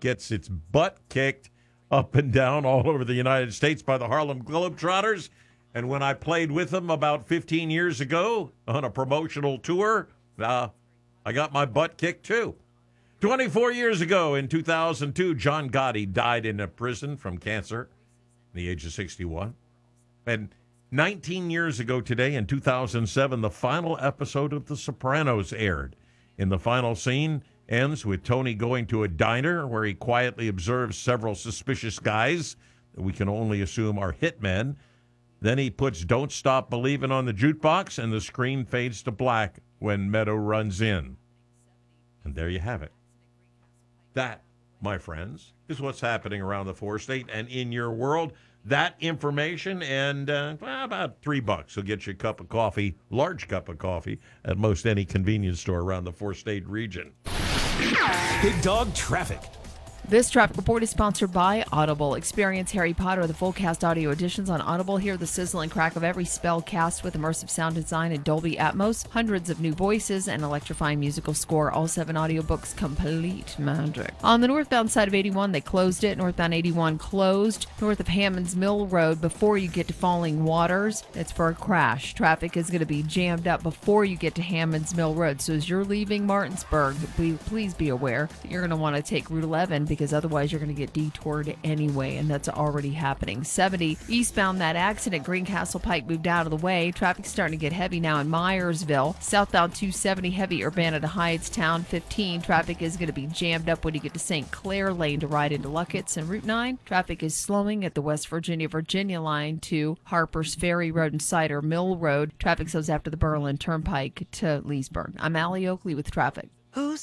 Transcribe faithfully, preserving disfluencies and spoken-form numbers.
gets its butt kicked up and down all over the United States by the Harlem Globetrotters. And when I played with them about fifteen years ago on a promotional tour, uh, I got my butt kicked too. twenty-four years ago, in two thousand two, John Gotti died in a prison from cancer at the age of sixty-one. And nineteen years ago today, in two thousand seven, the final episode of The Sopranos aired. In the final scene, ends with Tony going to a diner where he quietly observes several suspicious guys that we can only assume are hitmen. Then he puts Don't Stop Believin' on the jukebox, and the screen fades to black when Meadow runs in. And there you have it. That, my friends, is what's happening around the four-state and in your world. That information and uh, well, about three bucks will get you a cup of coffee, large cup of coffee, at most any convenience store around the four-state region. Big Dog Traffic. This traffic report is sponsored by Audible. Experience Harry Potter, the full cast audio editions on Audible. Hear the sizzle and crack of every spell cast with immersive sound design and Dolby Atmos. Hundreds of new voices and electrifying musical score. All seven audiobooks, complete magic. On the northbound side of eighty-one, they closed it. Northbound eighty-one closed. North of Hammond's Mill Road before you get to Falling Waters. It's for a crash. Traffic is going to be jammed up before you get to Hammond's Mill Road. So as you're leaving Martinsburg, please be aware that you're going to want to take Route eleven because otherwise you're going to get detoured anyway, and that's already happening. seventy eastbound, that accident, Greencastle Pike moved out of the way. Traffic's starting to get heavy now in Myersville. Southbound two seventy heavy Urbana to Hydestown. fifteen traffic is going to be jammed up when you get to Saint Clair Lane to ride into Luckett's. And Route nine traffic is slowing at the West Virginia Virginia line to Harper's Ferry Road and Cider Mill Road. Traffic slows after the Berlin Turnpike to Leesburg. I'm Allie Oakley with traffic. Who's